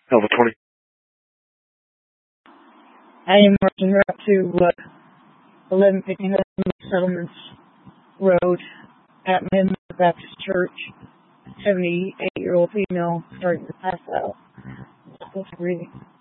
Alpha 20. I am marching up to 1159 Settlements Road at Men's Baptist Church. 78-year-old female starting to pass out. That's breathing.